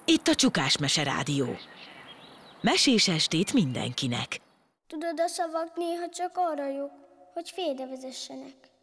Itt a Csukás Mese Rádió. Mesés estét mindenkinek. Tudod, a szavak néha csak arra jók, hogy félrevezessenek.